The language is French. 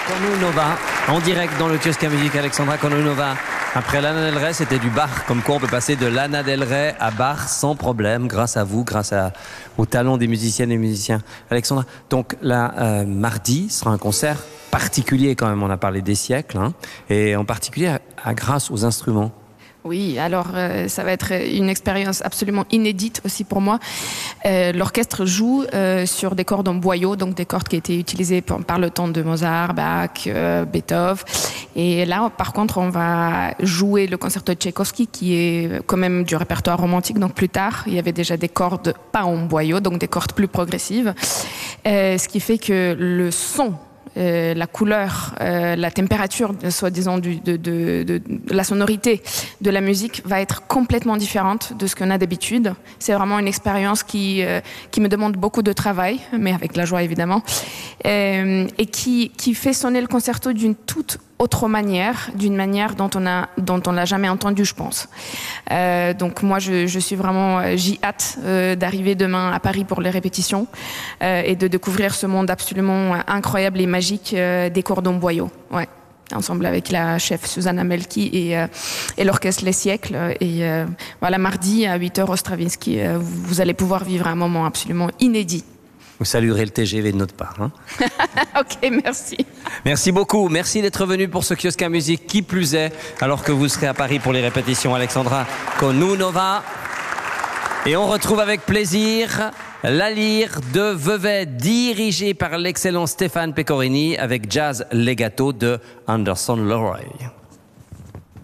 Konunova, en direct dans le kiosque à musique, Alexandra Konunova. Après Lana Del Rey, c'était du Bach. Comme quoi, on peut passer de Lana Del Rey à Bach sans problème, grâce à vous, au talent des musiciennes et musiciens. Alexandra, donc là, mardi sera un concert particulier quand même. On a parlé des siècles, hein, et en particulier grâce aux instruments. Oui, alors ça va être une expérience absolument inédite aussi pour moi. L'orchestre joue sur des cordes en boyau, donc des cordes qui étaient utilisées par le temps de Mozart, Bach, Beethoven. Et là, par contre, on va jouer le concerto de Tchaïkovski, qui est quand même du répertoire romantique. Donc plus tard, il y avait déjà des cordes pas en boyau, donc des cordes plus progressives. Ce qui fait que le son, la couleur, la température, soi-disant de la sonorité de la musique va être complètement différente de ce qu'on a d'habitude. C'est vraiment une expérience qui me demande beaucoup de travail, mais avec de la joie évidemment, et qui fait sonner le concerto d'une toute autre manière, d'une manière dont on l'a jamais entendu, je pense. Donc moi, j'y hâte d'arriver demain à Paris pour les répétitions et de découvrir ce monde absolument incroyable et magique des cordons boyaux. Ouais. Ensemble avec la chef Susanna Melki et l'orchestre Les Siècles. Et voilà, mardi à 8h au Stravinsky, vous allez pouvoir vivre un moment absolument inédit. Vous saluerez le TGV de notre part. Hein. Ok, merci. Merci beaucoup. Merci d'être venu pour ce kiosque à musique. Qui plus est, alors que vous serez à Paris pour les répétitions, Alexandra Konunova. Et on retrouve avec plaisir La Lyre de Vevey, dirigée par l'excellent Stéphane Pecorini, avec Jazz Legato de Anderson Leroy.